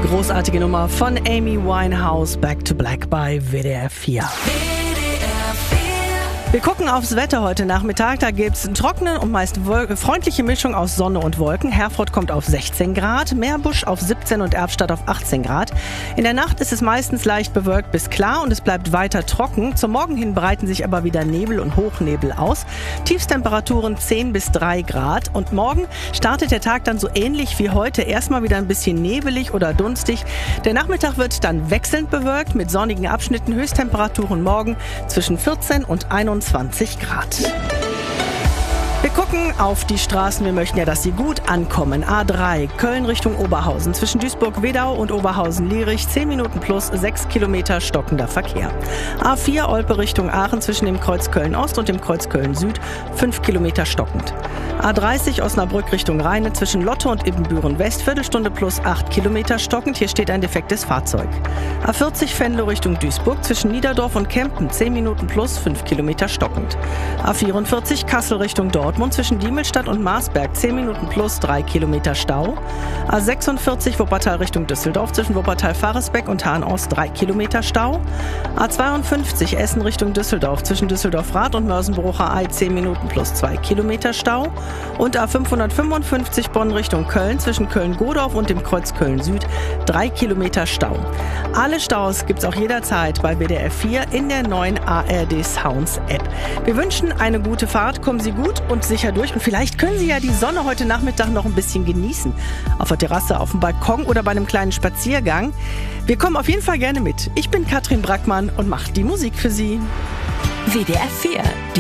Großartige Nummer von Amy Winehouse, Back to Black bei WDR 4. Wir gucken aufs Wetter heute Nachmittag. Da gibt es einen trockenen und meist freundliche Mischung aus Sonne und Wolken. Herford kommt auf 16 Grad, Meerbusch auf 17 und Erftstadt auf 18 Grad. In der Nacht ist es meistens leicht bewölkt bis klar und es bleibt weiter trocken. Zum Morgen hin breiten sich aber wieder Nebel und Hochnebel aus. Tiefstemperaturen 10 bis 3 Grad. Und morgen startet der Tag dann so ähnlich wie heute. Erstmal wieder ein bisschen nebelig oder dunstig. Der Nachmittag wird dann wechselnd bewölkt mit sonnigen Abschnitten. Höchsttemperaturen morgen zwischen 14 und 21 Grad. Wir gucken auf die Straßen. Wir möchten ja, dass sie gut ankommen. A3, Köln Richtung Oberhausen. Zwischen Duisburg-Wedau und Oberhausen-Lierich 10 Minuten plus 6 Kilometer stockender Verkehr. A4, Olpe Richtung Aachen zwischen dem Kreuz Köln-Ost und dem Kreuz Köln-Süd 5 Kilometer stockend. A30, Osnabrück Richtung Rheine zwischen Lotte und Ibbenbüren-West Viertelstunde plus 8 Kilometer stockend. Hier steht ein defektes Fahrzeug. A40, Venlo Richtung Duisburg zwischen Niederdorf und Kempen 10 Minuten plus 5 Kilometer stockend. A44, Kassel Richtung Dortmund zwischen Diemelstadt und Marsberg 10 Minuten plus 3 Kilometer Stau. A46 Wuppertal Richtung Düsseldorf zwischen Wuppertal-Faresbeck und Hahn-Ost 3 Kilometer Stau. A52 Essen Richtung Düsseldorf zwischen Düsseldorf-Rath und Mörsenbrucher Ei 10 Minuten plus 2 Kilometer Stau. Und A555 Bonn Richtung Köln zwischen Köln-Godorf und dem Kreuz Köln-Süd 3 Kilometer Stau. Alle Staus gibt's auch jederzeit bei WDR 4 in der neuen ARD Sounds App. Wir wünschen eine gute Fahrt, kommen Sie gut und sicher durch und vielleicht können Sie ja die Sonne heute Nachmittag noch ein bisschen genießen. Auf der Terrasse, auf dem Balkon oder bei einem kleinen Spaziergang. Wir kommen auf jeden Fall gerne mit. Ich bin Katrin Brackmann und mache die Musik für Sie. WDR 4.